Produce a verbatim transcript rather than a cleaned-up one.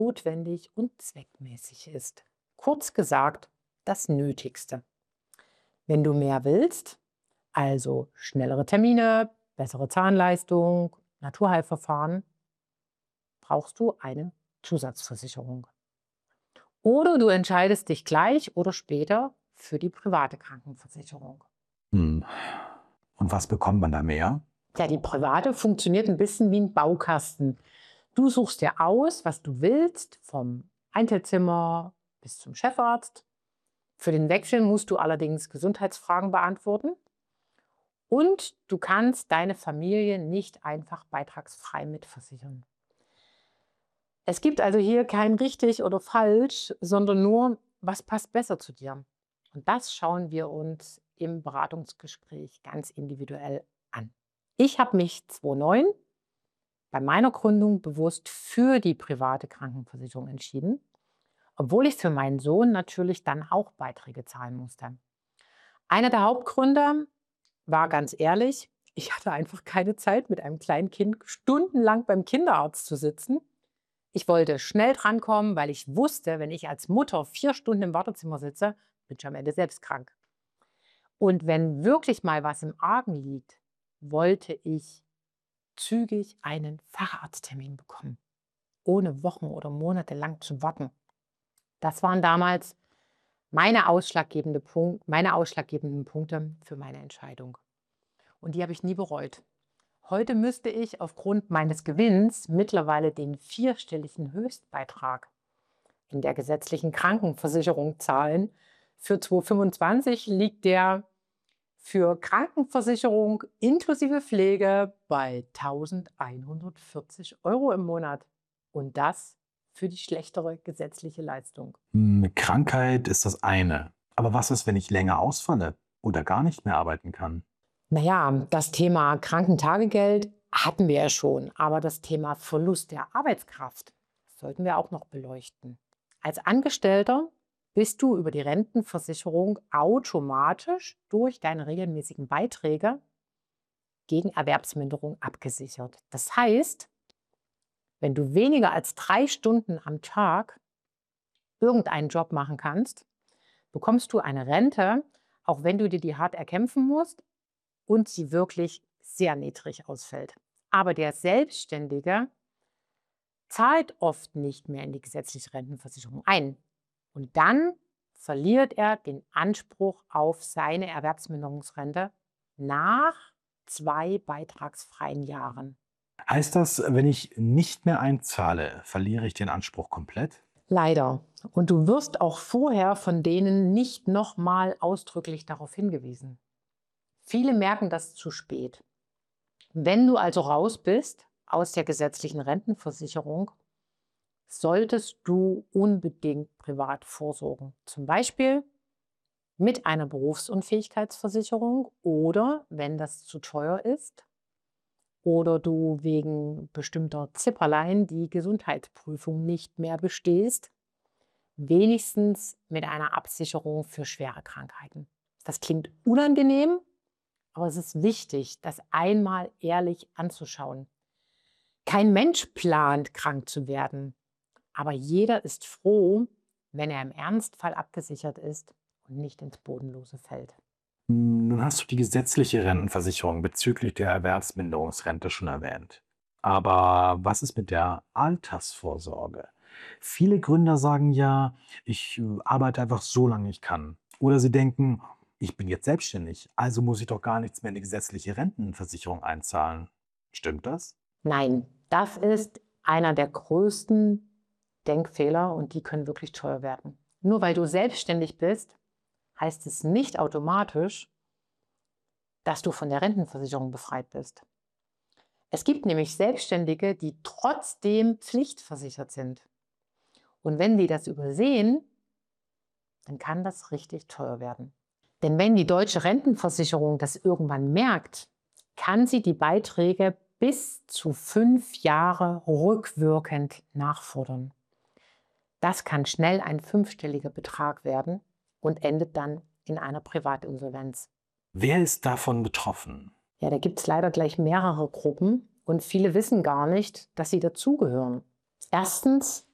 notwendig und zweckmäßig ist. Kurz gesagt, das Nötigste. Wenn du mehr willst, also schnellere Termine, bessere Zahnleistung, Naturheilverfahren, brauchst du eine Zusatzversicherung. Oder du entscheidest dich gleich oder später für die private Krankenversicherung. Hm. Und was bekommt man da mehr? Ja, die private funktioniert ein bisschen wie ein Baukasten. Du suchst dir aus, was du willst, vom Einzelzimmer bis zum Chefarzt. Für den Wechsel musst du allerdings Gesundheitsfragen beantworten und du kannst deine Familie nicht einfach beitragsfrei mitversichern. Es gibt also hier kein richtig oder falsch, sondern nur, was passt besser zu dir. Und das schauen wir uns im Beratungsgespräch ganz individuell an. Ich habe mich zweitausendneun bei meiner Gründung bewusst für die private Krankenversicherung entschieden, obwohl ich für meinen Sohn natürlich dann auch Beiträge zahlen musste. Einer der Hauptgründe war ganz ehrlich, ich hatte einfach keine Zeit, mit einem kleinen Kind stundenlang beim Kinderarzt zu sitzen. Ich wollte schnell drankommen, weil ich wusste, wenn ich als Mutter vier Stunden im Wartezimmer sitze, bin ich am Ende selbst krank. Und wenn wirklich mal was im Argen liegt, wollte ich zügig einen Facharzttermin bekommen, ohne Wochen oder Monate lang zu warten. Das waren damals meine, ausschlaggebende Punkt, meine ausschlaggebenden Punkte für meine Entscheidung. Und die habe ich nie bereut. Heute müsste ich aufgrund meines Gewinns mittlerweile den vierstelligen Höchstbeitrag in der gesetzlichen Krankenversicherung zahlen. Für zweitausendfünfundzwanzig liegt der für Krankenversicherung inklusive Pflege bei eintausendeinhundertvierzig Euro im Monat. Und das für die schlechtere gesetzliche Leistung. Eine Krankheit ist das eine. Aber was ist, wenn ich länger ausfalle oder gar nicht mehr arbeiten kann? Naja, das Thema Krankentagegeld hatten wir ja schon, aber das Thema Verlust der Arbeitskraft sollten wir auch noch beleuchten. Als Angestellter bist du über die Rentenversicherung automatisch durch deine regelmäßigen Beiträge gegen Erwerbsminderung abgesichert. Das heißt, wenn du weniger als drei Stunden am Tag irgendeinen Job machen kannst, bekommst du eine Rente, auch wenn du dir die hart erkämpfen musst und sie wirklich sehr niedrig ausfällt. Aber der Selbstständige zahlt oft nicht mehr in die gesetzliche Rentenversicherung ein. Und dann verliert er den Anspruch auf seine Erwerbsminderungsrente nach zwei beitragsfreien Jahren. Heißt das, wenn ich nicht mehr einzahle, verliere ich den Anspruch komplett? Leider. Und du wirst auch vorher von denen nicht nochmal ausdrücklich darauf hingewiesen. Viele merken das zu spät. Wenn du also raus bist aus der gesetzlichen Rentenversicherung, solltest du unbedingt privat vorsorgen. Zum Beispiel mit einer Berufsunfähigkeitsversicherung oder, wenn das zu teuer ist, oder du wegen bestimmter Zipperlein die Gesundheitsprüfung nicht mehr bestehst, wenigstens mit einer Absicherung für schwere Krankheiten. Das klingt unangenehm, aber es ist wichtig, das einmal ehrlich anzuschauen. Kein Mensch plant, krank zu werden, aber jeder ist froh, wenn er im Ernstfall abgesichert ist und nicht ins Bodenlose fällt. Nun hast du die gesetzliche Rentenversicherung bezüglich der Erwerbsminderungsrente schon erwähnt. Aber was ist mit der Altersvorsorge? Viele Gründer sagen ja, ich äh, arbeite einfach so lange ich kann. Oder sie denken, ich bin jetzt selbstständig, also muss ich doch gar nichts mehr in die gesetzliche Rentenversicherung einzahlen. Stimmt das? Nein, das ist einer der größten Denkfehler und die können wirklich teuer werden. Nur weil du selbstständig bist, heißt es nicht automatisch, dass du von der Rentenversicherung befreit bist. Es gibt nämlich Selbstständige, die trotzdem pflichtversichert sind. Und wenn die das übersehen, dann kann das richtig teuer werden. Denn wenn die deutsche Rentenversicherung das irgendwann merkt, kann sie die Beiträge bis zu fünf Jahre rückwirkend nachfordern. Das kann schnell ein fünfstelliger Betrag werden und endet dann in einer Privatinsolvenz. Wer ist davon betroffen? Ja, da gibt es leider gleich mehrere Gruppen und viele wissen gar nicht, dass sie dazugehören. Erstens